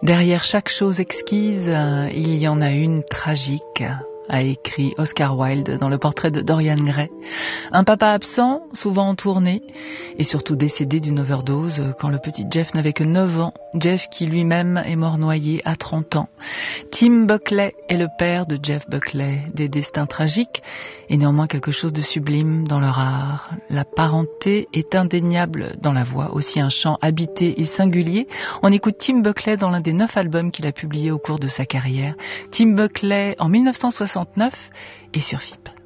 Derrière chaque chose exquise, il y en a une tragique, a écrit Oscar Wilde dans le portrait de Dorian Gray. Un papa absent, souvent en tournée, et surtout décédé d'une overdose quand le petit Jeff n'avait que 9 ans. Jeff qui lui-même est mort noyé à 30 ans. Tim Buckley est le père de Jeff Buckley. Des destins tragiques et néanmoins quelque chose de sublime dans leur art. La parenté est indéniable dans la voix, aussi un chant habité et singulier. On écoute Tim Buckley dans l'un des 9 albums qu'il a publiés au cours de sa carrière. Tim Buckley en 1969 et sur FIP.